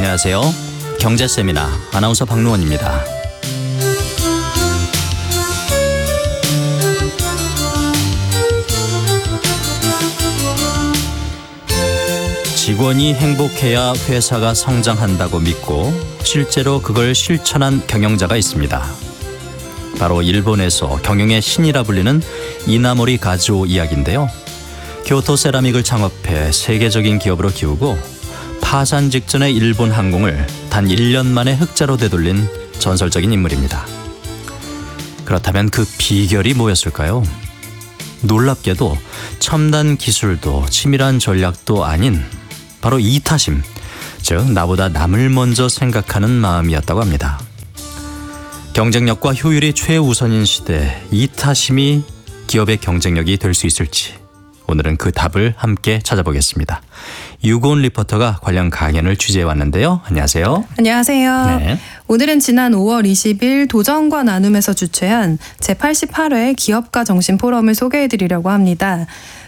안녕하세요. 경제세미나 아나운서 박노원입니다. 직원이 행복해야 회사가 성장한다고 믿고 실제로 그걸 실천한 경영자가 있습니다. 바로 일본에서 경영의 신이라 불리는 이나모리 가즈오 이야기인데요. 교토 세라믹을 창업해 세계적인 기업으로 키우고 파산 직전의 일본 항공을 단 1년 만에 흑자로 되돌린 전설적인 인물입니다. 그렇다면 그 비결이 뭐였을까요? 놀랍게도 첨단 기술도 치밀한 전략도 아닌 바로 이타심, 즉 나보다 남을 먼저 생각하는 마음이었다고 합니다. 경쟁력과 효율이 최우선인 시대, 이타심이 기업의 경쟁력이 될 수 있을지 오늘은 그 답을 함께 찾아보겠습니다. 유고은 리포터가 관련 강연을 취재해 왔는데요. 안녕하세요. 안녕하세요. 네. 오늘은 지난 5월 20일 도전과 나눔에서 주최한 제88회 기업가 정신 포럼을 소개해드리려고 합니다.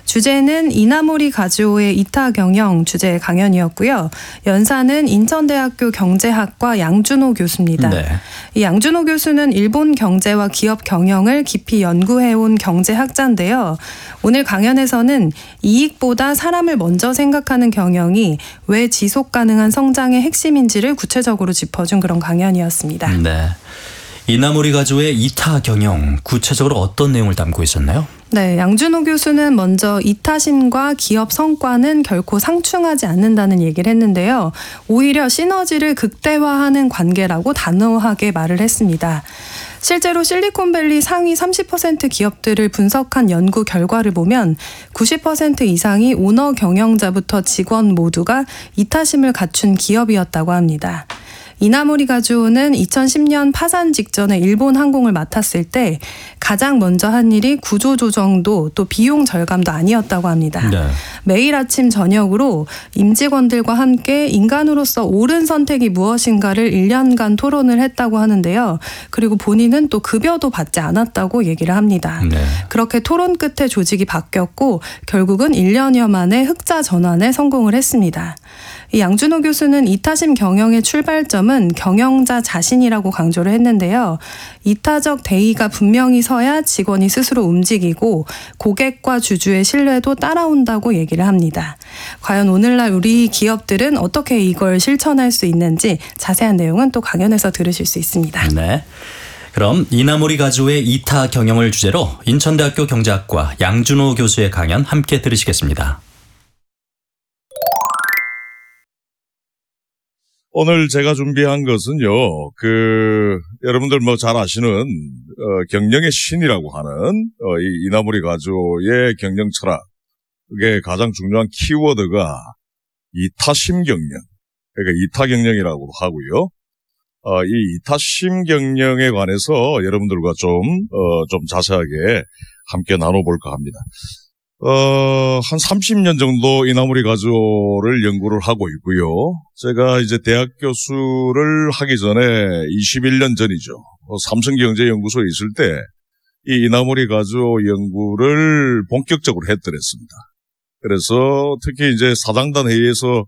주제는 이나모리 가즈오의 이타 경영 주제의 강연이었고요. 연사는 인천대학교 경제학과 양준호 교수입니다. 네. 이 양준호 교수는 일본 경제와 기업 경영을 깊이 연구해온 경제학자인데요. 오늘 강연에서는 이익보다 사람을 먼저 생각하는 경영이 왜 지속 가능한 성장의 핵심인지를 구체적으로 짚어준 그런 강연이었습니다. 네. 이나모리 가즈오의 이타 경영, 구체적으로 어떤 내용을 담고 있었나요? 네, 양준호 교수는 먼저 이타심과 기업 성과는 결코 상충하지 않는다는 얘기를 했는데요. 오히려 시너지를 극대화하는 관계라고 단호하게 말을 했습니다. 실제로 실리콘밸리 상위 30% 기업들을 분석한 연구 결과를 보면 90% 이상이 오너 경영자부터 직원 모두가 이타심을 갖춘 기업이었다고 합니다. 이나모리 가즈오는 2010년 파산 직전에 일본 항공을 맡았을 때 가장 먼저 한 일이 구조조정도 또 비용 절감도 아니었다고 합니다. 네. 매일 아침 저녁으로 임직원들과 함께 인간으로서 옳은 선택이 무엇인가를 1년간 토론을 했다고 하는데요. 그리고 본인은 또 급여도 받지 않았다고 얘기를 합니다. 네. 그렇게 토론 끝에 조직이 바뀌었고 결국은 1년여 만에 흑자 전환에 성공을 했습니다. 이 양준호 교수는 이타심 경영의 출발점은 경영자 자신이라고 강조를 했는데요. 이타적 대의가 분명히 서야 직원이 스스로 움직이고 고객과 주주의 신뢰도 따라온다고 얘기를 합니다. 과연 오늘날 우리 기업들은 어떻게 이걸 실천할 수 있는지 자세한 내용은 또 강연에서 들으실 수 있습니다. 네. 그럼 이나모리 가즈오의 이타 경영을 주제로 인천대학교 경제학과 양준호 교수의 강연 함께 들으시겠습니다. 오늘 제가 준비한 것은요, 여러분들 잘 아시는, 경영의 신이라고 하는, 이 이나모리 가즈오의 경영 철학의 가장 중요한 키워드가 이타심 경영, 그러니까 이타 경영이라고도 하고요. 이 이타심 경영에 관해서 여러분들과 좀 자세하게 함께 나눠볼까 합니다. 한 30년 정도 이나모리 가즈오를 연구를 하고 있고요. 제가 이제 대학 교수를 하기 전에 21년 전이죠. 삼성경제연구소에 있을 때 이 이나모리 가즈오 연구를 본격적으로 했더랬습니다. 그래서 특히 이제 사장단 회의에서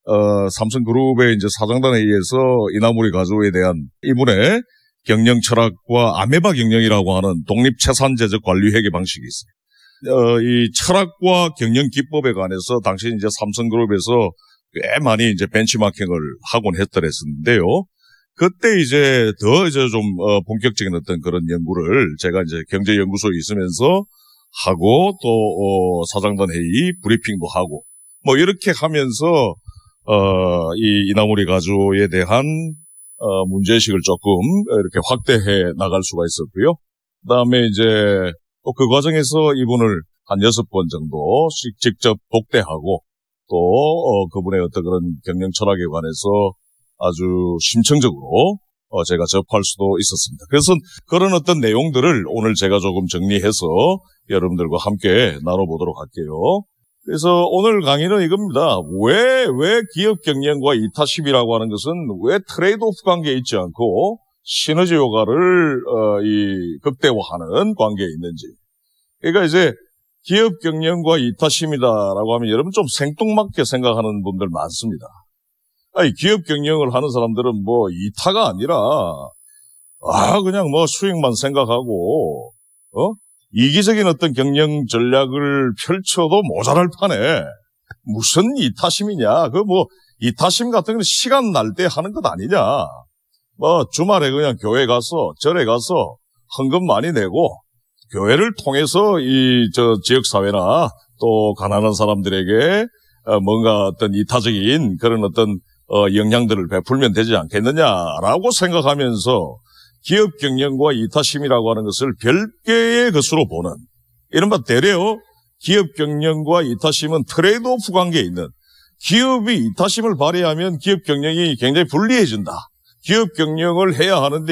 삼성그룹의 이제 사장단 회의에서 이나모리 가즈오에 대한 이분의 경영 철학과 아메바 경영이라고 하는 독립채산제적 관리 회계 방식이 있어요. 이 철학과 경영 기법에 관해서 당시 이제 삼성그룹에서 꽤 많이 이제 벤치마킹을 하곤 했더랬는데요. 그때 이제 좀 본격적인 어떤 그런 연구를 제가 이제 경제연구소에 있으면서 하고 또 사장단 회의 브리핑도 하고 뭐 이렇게 하면서 이 이나모리 가즈오에 대한 문제의식을 조금 이렇게 확대해 나갈 수가 있었고요. 그다음에 이제 또 그 과정에서 이분을 한 6번 정도씩 직접 독대하고 또 그분의 어떤 그런 경영 철학에 관해서 아주 심층적으로 제가 접할 수도 있었습니다. 그래서 그런 어떤 내용들을 오늘 제가 조금 정리해서 여러분들과 함께 나눠보도록 할게요. 그래서 오늘 강의는 이겁니다. 왜 기업 경영과 이타심이라고 하는 것은 왜 트레이드오프 관계에 있지 않고 시너지 효과를 극대화하는 관계에 있는지. 그러니까 이제 기업 경영과 이타심이다라고 하면 여러분 좀 생뚱맞게 생각하는 분들 많습니다. 아니, 기업 경영을 하는 사람들은 뭐 이타가 아니라, 그냥 뭐 수익만 생각하고, 이기적인 어떤 경영 전략을 펼쳐도 모자랄 판에 무슨 이타심이냐. 이타심 같은 건 시간 날 때 하는 것 아니냐. 뭐 주말에 그냥 교회 가서, 절에 가서 헌금 많이 내고, 교회를 통해서 지역사회나 또 가난한 사람들에게 뭔가 어떤 이타적인 그런 어떤 영향들을 베풀면 되지 않겠느냐라고 생각하면서 기업 경영과 이타심이라고 하는 것을 별개의 것으로 보는, 이른바 대려 기업 경영과 이타심은 트레이드오프 관계에 있는, 기업이 이타심을 발휘하면 기업 경영이 굉장히 불리해진다. 기업 경영을 해야 하는데